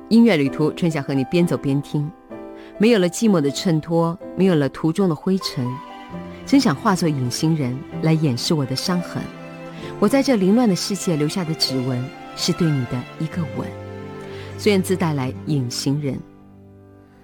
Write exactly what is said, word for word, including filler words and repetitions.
音乐旅途，春想和你边走边听。没有了寂寞的衬托，没有了途中的灰尘，真想化作隐形人来掩饰我的伤痕。我在这凌乱的世界留下的指纹，是对你的一个吻。虽然自带来隐形人。